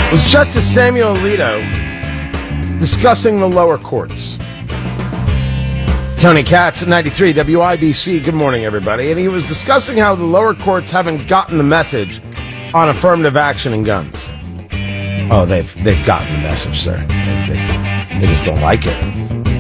was Justice Samuel Alito discussing the lower courts. Tony Katz at 93 WIBC. Good morning, everybody. And he was discussing how the lower courts haven't gotten the message on affirmative action and guns. Oh, they've gotten the message, sir. They just don't like it.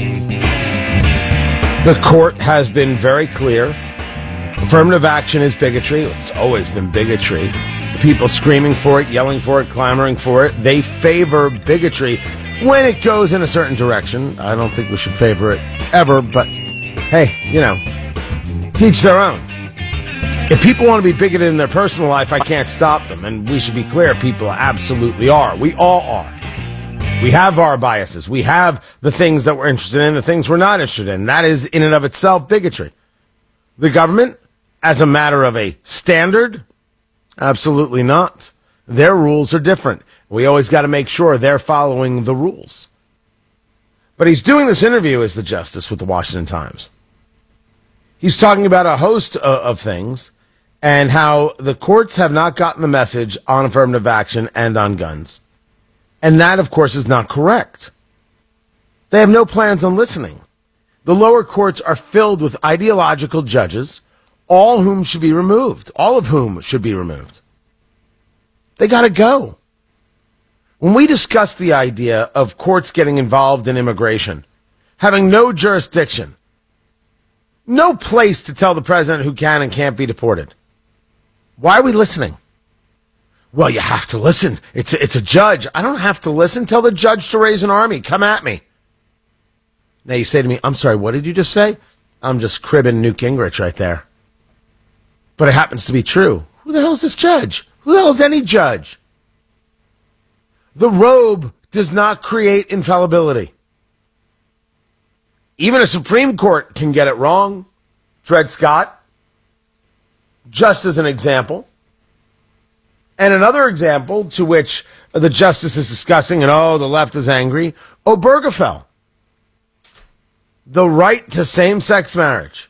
The court has been very clear. Affirmative action is bigotry. It's always been bigotry. The people screaming for it, yelling for it, clamoring for it, they favor bigotry when it goes in a certain direction. I don't think we should favor it ever, but hey, teach their own. If people want to be bigoted in their personal life, I can't stop them. And we should be clear, people absolutely are. We all are. We have our biases. We have the things that we're interested in, the things we're not interested in. That is, in and of itself, bigotry. The government, as a matter of a standard, absolutely not. Their rules are different. We always got to make sure they're following the rules. But he's doing this interview as the justice with the Washington Times. He's talking about a host of things and how the courts have not gotten the message on affirmative action and on guns. And that, of course, is not correct. They have no plans on listening. The lower courts are filled with ideological judges, all of whom should be removed. They got to go. When we discuss the idea of courts getting involved in immigration, having no jurisdiction, no place to tell the president who can and can't be deported, why are we listening? Well, you have to listen. It's a judge. I don't have to listen. Tell the judge to raise an army. Come at me. Now you say to me, I'm sorry, what did you just say? I'm just cribbing Newt Gingrich right there. But it happens to be true. Who the hell is this judge? Who the hell is any judge? The robe does not create infallibility. Even a Supreme Court can get it wrong. Dred Scott, just as an example. And another example to which the justice is discussing, and the left is angry, Obergefell. The right to same-sex marriage,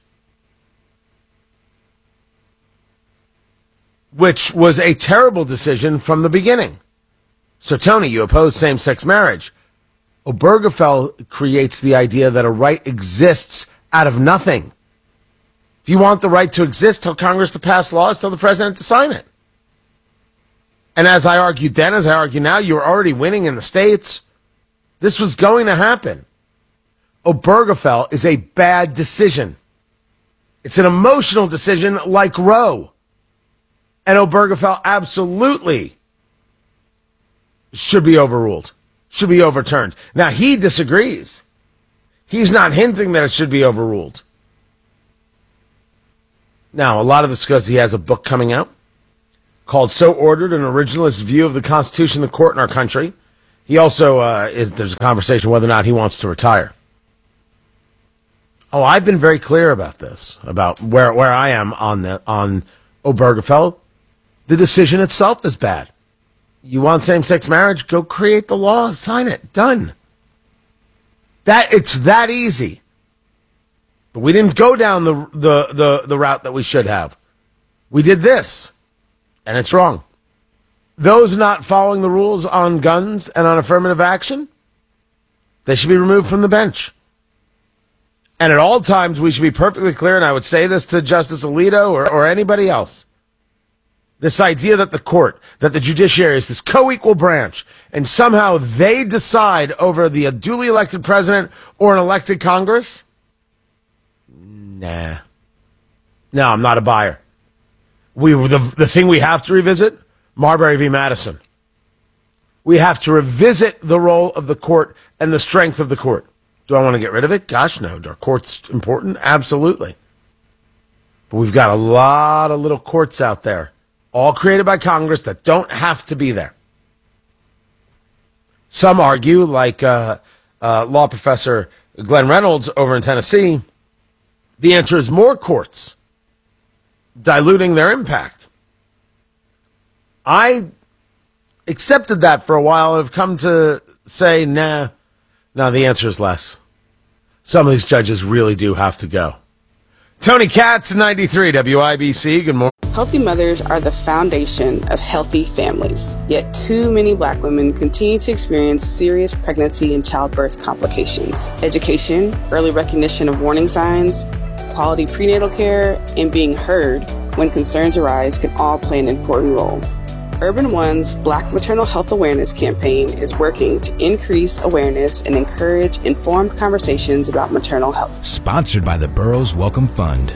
which was a terrible decision from the beginning. So, Tony, you oppose same-sex marriage. Obergefell creates the idea that a right exists out of nothing. If you want the right to exist, tell Congress to pass laws, tell the president to sign it. And as I argued then, as I argue now, you're already winning in the states. This was going to happen. Obergefell is a bad decision. It's an emotional decision like Roe. And Obergefell absolutely should be overruled, should be overturned. Now, he disagrees. He's not hinting that it should be overruled. Now, a lot of this because he has a book coming out called So Ordered, an Originalist View of the Constitution, the Court, in Our Country. He also, there's a conversation whether or not he wants to retire. Oh, I've been very clear about this, about where I am on Obergefell. The decision itself is bad. You want same-sex marriage? Go create the law, sign it, done. It's that easy. But we didn't go down the route that we should have. We did this, and it's wrong. Those not following the rules on guns and on affirmative action, they should be removed from the bench. And at all times, we should be perfectly clear, and I would say this to Justice Alito or anybody else, this idea that the court, that the judiciary is this co-equal branch, and somehow they decide over the duly elected president or an elected Congress? Nah. No, I'm not a buyer. The thing we have to revisit, Marbury v. Madison. We have to revisit the role of the court and the strength of the court. Do I want to get rid of it? Gosh, no. Are courts important? Absolutely. But we've got a lot of little courts out there, all created by Congress, that don't have to be there. Some argue, like law professor Glenn Reynolds over in Tennessee, the answer is more courts, diluting their impact. I accepted that for a while and have come to say, nah, no, the answer is less. Some of these judges really do have to go. Tony Katz, 93 WIBC. Good morning. Healthy mothers are the foundation of healthy families. Yet too many Black women continue to experience serious pregnancy and childbirth complications. Education, early recognition of warning signs, quality prenatal care, and being heard when concerns arise can all play an important role. Urban One's Black Maternal Health Awareness campaign is working to increase awareness and encourage informed conversations about maternal health. Sponsored by the Burroughs Welcome Fund.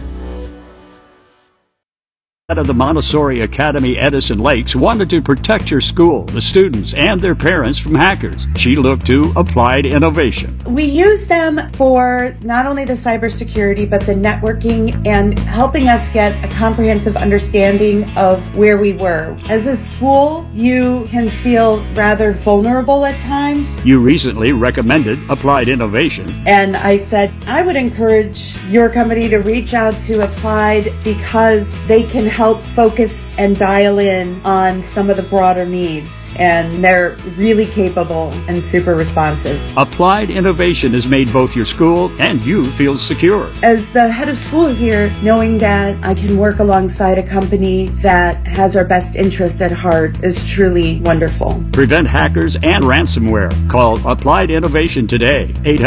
Of the Montessori Academy Edison Lakes wanted to protect your school, the students, and their parents from hackers. She looked to Applied Innovation. We use them for not only the cybersecurity, but the networking and helping us get a comprehensive understanding of where we were. As a school, you can feel rather vulnerable at times. You recently recommended Applied Innovation. And I said, I would encourage your company to reach out to Applied because they can help focus and dial in on some of the broader needs. And they're really capable and super responsive. Applied Innovation has made both your school and you feel secure. As the head of school here, knowing that I can work alongside a company that has our best interest at heart is truly wonderful. Prevent hackers and ransomware. Call Applied Innovation today,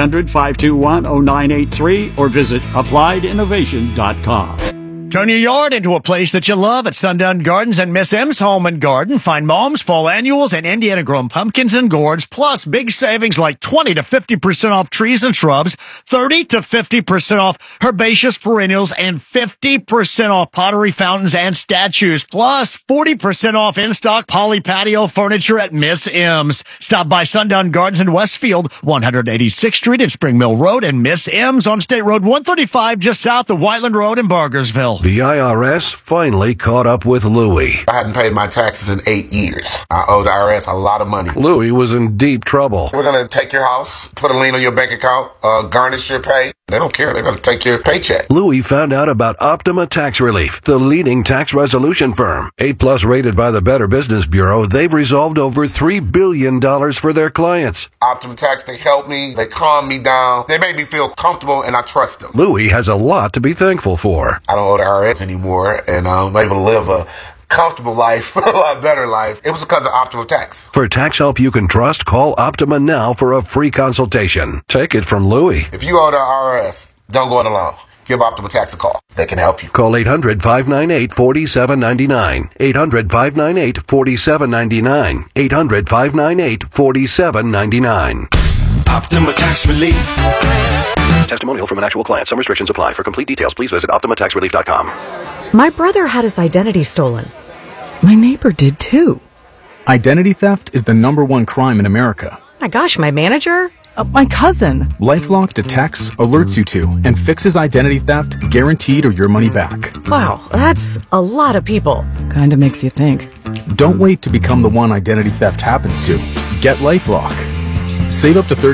800-521-0983, or visit appliedinnovation.com. Turn your yard into a place that you love at Sundown Gardens and Miss M's Home and Garden. Find Mom's Fall Annuals and Indiana-grown pumpkins and gourds, plus big savings like 20 to 50% off trees and shrubs, 30 to 50% off herbaceous perennials, and 50% off pottery fountains and statues, plus 40% off in-stock poly patio furniture at Miss M's. Stop by Sundown Gardens in Westfield, 186th Street and Spring Mill Road, and Miss M's on State Road 135 just south of Whiteland Road in Bargersville. The IRS finally caught up with Louie. I hadn't paid my taxes in 8 years. I owe the IRS a lot of money. Louie was in deep trouble. We're going to take your house, put a lien on your bank account, garnish your pay. They don't care. They're going to take your paycheck. Louie found out about Optima Tax Relief, the leading tax resolution firm. A+ rated by the Better Business Bureau, they've resolved over $3 billion for their clients. Optima Tax, they help me. They calm me down. They make me feel comfortable, and I trust them. Louie has a lot to be thankful for. I don't owe the IRS anymore, and I'm able to live a comfortable life, a lot better life. It was because of Optima Tax. For tax help you can trust, call Optima now for a free consultation. Take it from Louie. If you owe the IRS, don't go it alone. Give Optima Tax a call. They can help you. Call 800-598-4799. 800-598-4799. 800-598-4799. Optima Tax Relief. Testimonial from an actual client. Some restrictions apply. For complete details, please visit OptimaTaxRelief.com. My brother had his identity stolen. My neighbor did too. Identity theft is the #1 crime in America. My gosh, my manager? My cousin. LifeLock detects, alerts you to, and fixes identity theft, guaranteed or your money back. Wow, that's a lot of people. Kinda makes you think. Don't wait to become the one identity theft happens to. Get LifeLock. Save up to 30